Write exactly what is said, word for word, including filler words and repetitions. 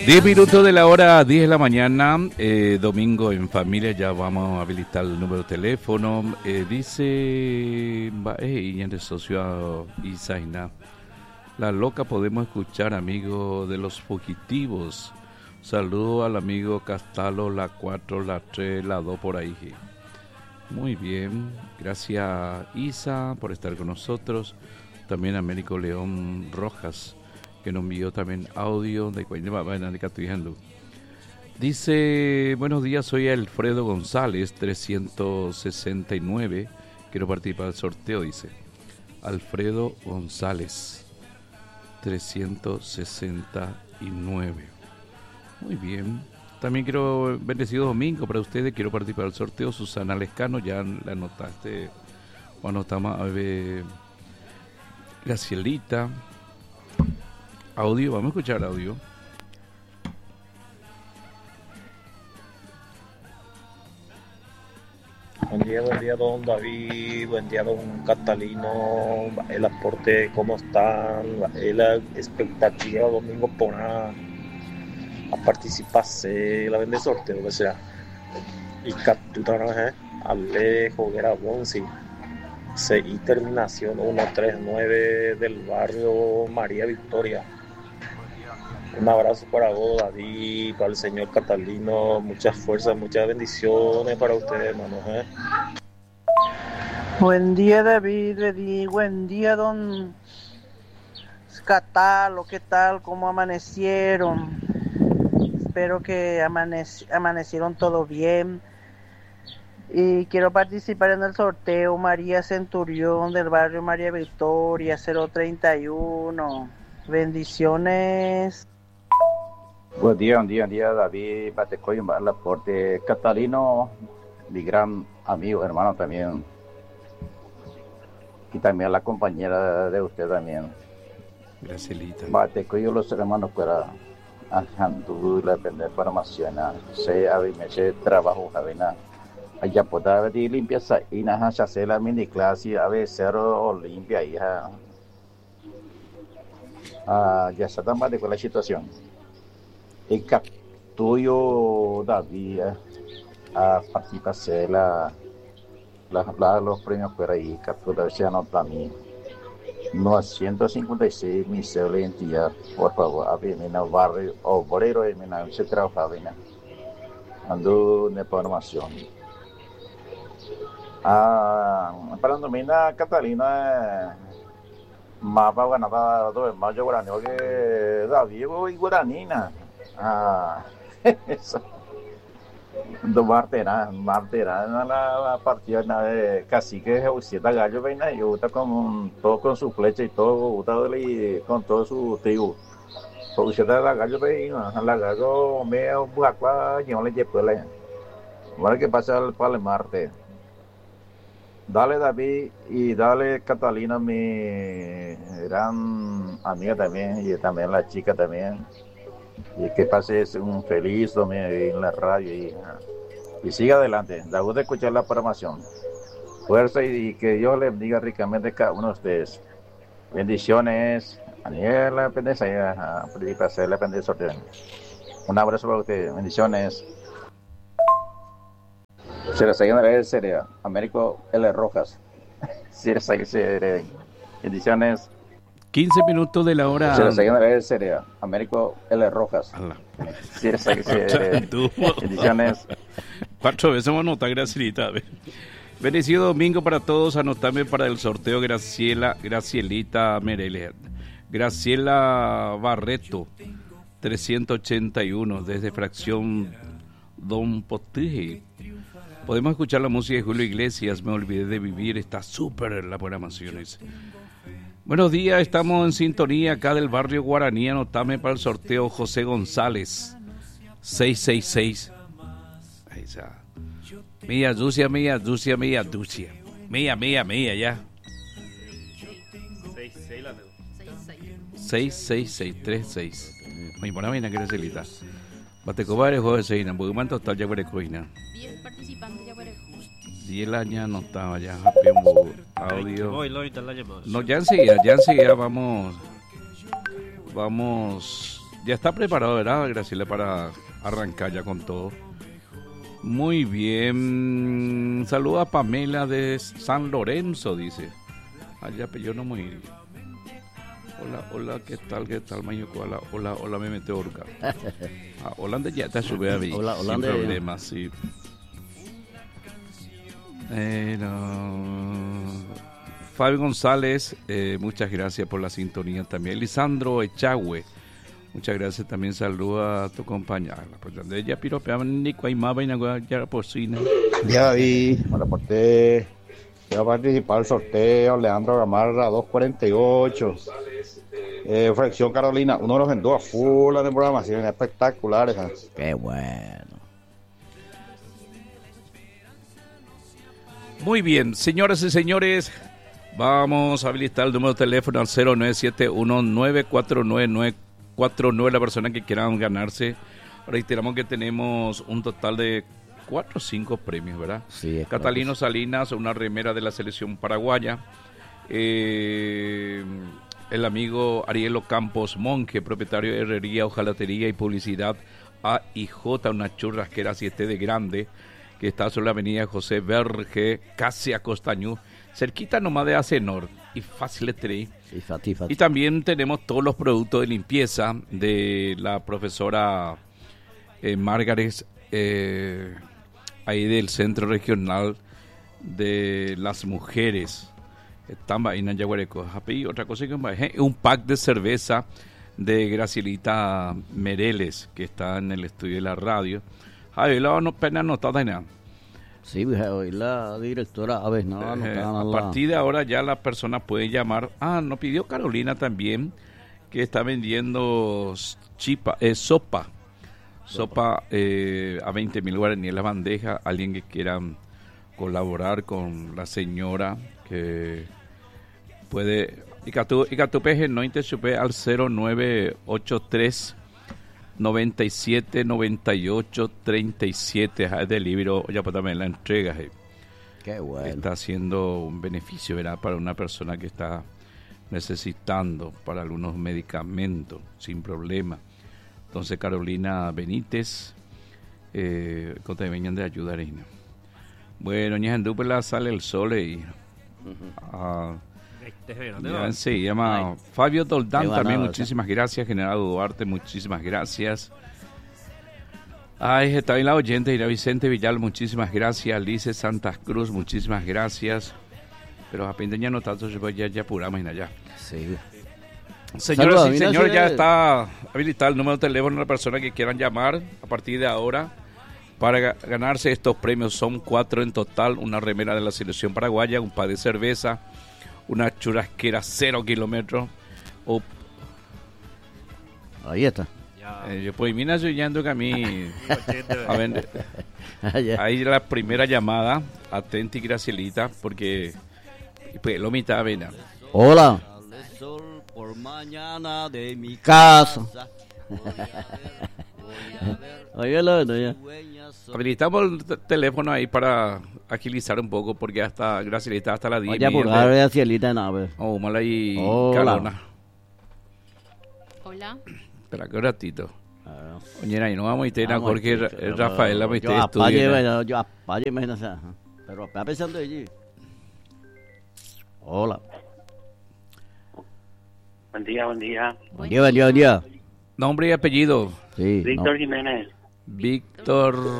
diez minutos de la hora, diez de la mañana, eh, domingo en familia, ya vamos a habilitar el número de teléfono. Eh, dice, y en el socio Isaina, la loca podemos escuchar, amigo de los fugitivos. Saludo al amigo Castalo, la cuatro, la tres, la dos por ahí. Muy bien, gracias Isa por estar con nosotros. También Américo León Rojas, que nos envió también audio de dice, buenos días, soy Alfredo González, trescientos sesenta y nueve, quiero participar del sorteo, dice Alfredo González, trescientos sesenta y nueve. Muy bien, también quiero, bendecido domingo para ustedes, quiero participar del sorteo. Susana Lescano, ya la anotaste, o anotamos, a ver, Gracielita. Audio, vamos a escuchar audio. Buen día, buen día, don David, buen día, don Catalino, el aporte, ¿cómo están? La expectativa domingo por a, a participarse, la vende sorteo, que sea. Y captura, ¿eh? Alejo, Guerra Bonzi, C I terminación uno tres nueve del barrio María Victoria. Un abrazo para vos, David, para el señor Catalino, muchas fuerzas, muchas bendiciones para ustedes, hermanos. ¿eh? Buen día, David, David, buen día, don Catalo, ¿qué tal? ¿Cómo amanecieron? Espero que amanec- amanecieron todo bien. Y quiero participar en el sorteo María Centurión del barrio María Victoria, cero treinta y uno. Bendiciones. Buen día, buen día, buen día, David Batecoy, el aporte Catalino, mi gran amigo, hermano también. Y también la compañera de usted también. Gracielita. Batecoy, los hermanos para Alejandro, la depender para Maciana, se avimeche trabajo, javena. Allá pueda haber limpieza y nada, ya se la mini clase, a ver, cero limpia, hija. Ah, ya está tan mal con la situación. El tuyo, David, a participar de la, la, la, los premios por ahí, captura se anota a mí. novecientos cincuenta y seis, mi cédula de identidad, por favor, a ver, en el barrio, obrero, en el se trabaja, ando de información. Ah, para domina Catalina, mapa ganada dos más yo guaraní que David y guaranina. Ah, eso. Do Martera, Martera, la, la partida de Cacique, Ucieta Gallo, Veina, y gusta con todo con su flecha y todo, gusta con todo su tribu. Ucieta la Gallo, Veina, la Gallo, me buacua, yo le llevo la. Ahora que pasa el Pale Marte. Dale David y dale Catalina, mi gran amiga también, y también la chica también. Y que pase un feliz domingo en la radio y, y siga adelante. Da gusto escuchar la programación. Fuerza y, y que Dios les bendiga ricamente a cada uno de ustedes. Bendiciones. Aniel, la pendencia, a hacer la pendencia sorteo. Un abrazo para ustedes. Bendiciones. Se les ayuda el Cerea. Américo L. Rojas. Se les ayuda. Bendiciones. quince minutos de la hora. Se les ayuda el Cerea. Américo L. Rojas. Se les ayuda. Bendiciones. Cuatro veces vamos a anotar, Gracielita. Bendecido domingo para todos. Anotame para el sorteo Graciela, Gracielita Mereles. Graciela Barreto, trescientos ochenta y uno, desde fracción Don Potije. Podemos escuchar la música de Julio Iglesias, Me olvidé de vivir, está súper la programación. Buenos días, estamos en sintonía acá del barrio Guaraní, anotame para el sorteo José González, seiscientos sesenta y seis. Ahí está. Mía, Ducia, mía, Ducia, mía, Ducia. Mía, mía, mía, ya. seis seis seis tres seis. Muy buena vaina que Gracielita. Batecobares, José Seina, Bugumanto, está ya Coina. diez participantes ya diez años no estaba ya, audio. No, ya enseguida, ya enseguida vamos, vamos ya está preparado, ¿verdad, Graciela, para arrancar ya con todo? Muy bien. Saluda a Pamela de San Lorenzo, dice. Allá, pero yo no muy... Hola, hola, ¿qué tal? ¿Qué tal, Mayuco? Hola, hola, hola, me metí a Orca. Ah, Holanda ya te sube a mí. Hola, sin Holanda. problemas, sí. Eh, no. Fabio González, eh, muchas gracias por la sintonía también. Lisandro Echagüe, muchas gracias también. Saluda a tu compañera. Pues de ella piropeaban ni cuaimaba y nagua ya porcina. Ya vi, me reporté. Voy a participar del sorteo. Leandro Gamarra, dos cuarenta y ocho. Eh, Fracción Carolina, uno de los vendó a full de programación, espectaculares. ¿eh? Qué bueno. Muy bien, señoras y señores, vamos a habilitar el número de teléfono al cero nueve siete uno nueve cuatro nueve nueve cuatro nueve. La persona que quieran ganarse. Reiteramos que tenemos un total de cuatro o cinco premios, ¿verdad? Sí, es Catalino correcto. Salinas, una remera de la selección paraguaya. Eh, el amigo Ariel Campos Monge, propietario de herrería, hojalatería y publicidad A y J, una churrasquera siete de grande, que está sobre la avenida José Verge, casi a Costañú, cerquita nomás de Acenor, y fácil de traer. Sí, fati, fati. Y también tenemos todos los productos de limpieza de la profesora eh, Margaret, eh, ahí del Centro Regional de las Mujeres. Están ahí en Yaguareco. Y otra cosa que un pack de cerveza de Gracielita Mereles, que está en el estudio de la radio. Ay, la no pena anotada nada. Sí, hoy la directora, a ver, no, no Eh, estaban a la... partir de ahora ya la persona puede llamar. Ah, nos pidió Carolina también, que está vendiendo chipa, eh, sopa. Sopa eh, a veinte mil guaraníes la bandeja. Alguien que quiera colaborar con la señora que puede. Y que tu peje no intersupe al cero nueve ocho tres noventa y siete noventa y ocho treinta y siete del libro. Ya pues también la entrega. Eh. Qué bueno. Está haciendo un beneficio, ¿verdad? Para una persona que está necesitando para algunos medicamentos sin problema. Entonces Carolina Benítez, eh, con venían de ayudar. Bueno, ña Dupla sale el sol y uh, ya se llama Ay. Fabio Doldán también, muchísimas gracias. General Duarte, muchísimas gracias. Ay, está bien la oyente, Ira Vicente Villal, muchísimas gracias. Lice Santas Cruz, muchísimas gracias. Pero a Pinteña no tanto, ya, ya apuramos y allá. Sí. Señoras Saludos, y señores, mira, ya está habilitado el número de teléfono de la persona que quieran llamar a partir de ahora para ganarse estos premios. Son cuatro en total: una remera de la selección paraguaya, un par de cerveza, una churrasquera cero kilómetros. O... Ahí está. Eh, yo pues mira, yo yendo que a mí a ver, ahí la primera llamada, atenti Gracielita, porque pues lo mitad ven. Hola. Por mañana de mi casa. Oígalo, ya. Habilitamos el t- teléfono ahí para agilizar un poco, porque hasta Gracielita hasta las diez. Vaya por la Gracielita en ave. Oh, mala y Hola. Calona. Hola. Espera que un ratito. Ah. Oye, ahí no vamos a ir a Vamos, Jorge chico, Ra- Rafael a meter yo apague, estudio. bueno, yo apague, imagínate, ajá. Pero está pensando allí. Hola. Buen día, buen día. Buen día, buen día, buen día. Nombre y apellido. Sí, Víctor no. Jiménez. Víctor